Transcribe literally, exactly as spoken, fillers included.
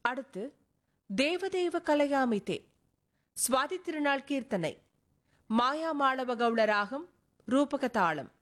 அடுத்து தேவதேவ கலையாமிதே சுவாதி திருநாள் கீர்த்தனை மாயா மாளவ கவுள ராகம் ரூபக தாளம்.